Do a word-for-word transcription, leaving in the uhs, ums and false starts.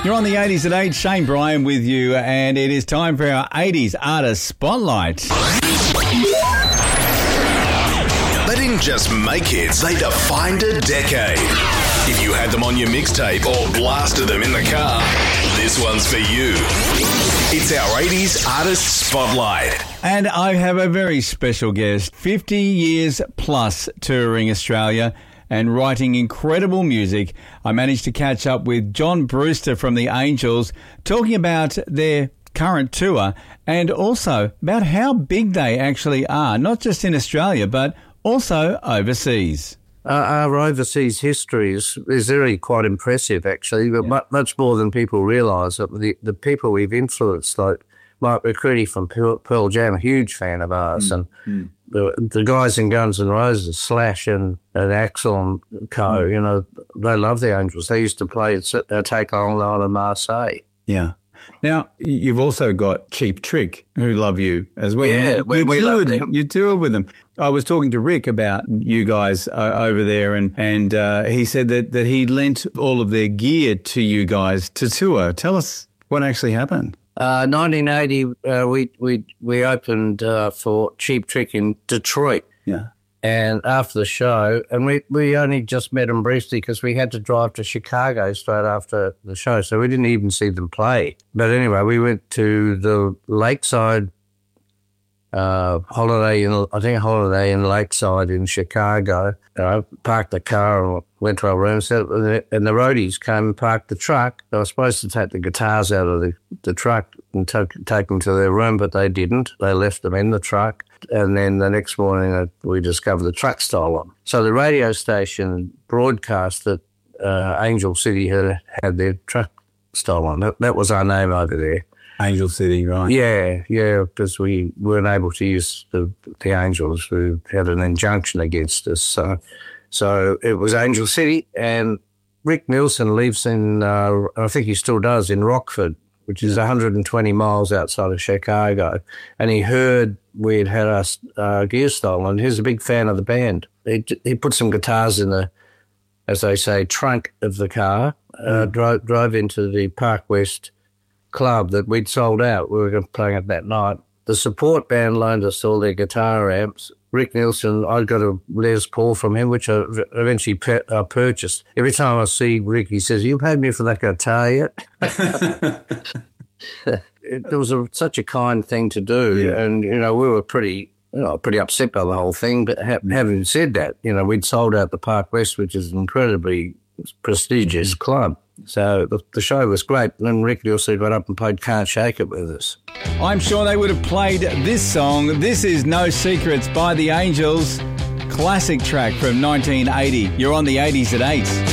You're on the eighties at eight, Shane Bryan with you, and it is time for our eighties Artist Spotlight. They didn't just make hits, they defined a decade. If you had them on your mixtape or blasted them in the car, this one's for you. It's our eighties Artist Spotlight. And I have a very special guest, fifty years plus touring Australia and writing incredible music. I managed to catch up with John Brewster from the Angels, talking about their current tour and also about how big they actually are, not just in Australia, but also overseas. Uh, our overseas history is, is really quite impressive, actually, but Yeah. much more than people realise. The, the people we've influenced, like Mike McCready from Pearl, Pearl Jam, a huge fan of ours, mm. and mm. The, the guys in Guns N' Roses, Slash and, and Axl and co, mm. you know, they love the Angels. They used to play at uh, Take Long Line in Marseille. Yeah. Now, you've also got Cheap Trick, who love you as well. Yeah, you, we, you we love them. You toured with them. I was talking to Rick about you guys uh, over there, and, and uh, he said that, that he lent all of their gear to you guys to tour. Tell us what actually happened. Uh, nineteen eighty, uh, we we we opened uh, for Cheap Trick in Detroit. Yeah. And after the show, and we, we only just met them briefly because we had to drive to Chicago straight after the show, so we didn't even see them play. But anyway, we went to the Lakeside uh, holiday, in, I think holiday in Lakeside in Chicago. And I parked the car and went to our room, and the roadies came and parked the truck. They were supposed to take the guitars out of the, the truck and take, take them to their room, but they didn't. They left them in the truck. And then the next morning uh, we discovered the truck stolen. So the radio station broadcast that uh, Angel City had had their truck stolen. That, that was our name over there. Angel City, right? Yeah, yeah, because we weren't able to use the the Angels, who had an injunction against us. So, so it was Angel City, and Rick Nielsen lives in, uh, I think he still does, in Rockford, which is one hundred twenty miles outside of Chicago. And he heard we'd had our uh, gear stolen. He was a big fan of the band. He, he put some guitars in the, as they say, trunk of the car, uh, mm. drove, drove into the Park West club that we'd sold out. We were playing it that night. The support band loaned us all their guitar amps. Rick Nielsen, I got a Les Paul from him, which I eventually per- uh, purchased. Every time I see Rick, he says, "You paid me for that guitar yet?" it, it was a, such a kind thing to do, yeah. And you know we were pretty, you know, pretty upset by the whole thing. But ha- having said that, you know, we'd sold out the Park West, which is an incredibly prestigious club. So the, the show was great. And then Rick also got up and played Can't Shake It with us. I'm sure they would have played this song. This is No Secrets by the Angels. Classic track from nineteen eighty. You're on the eighties at eight.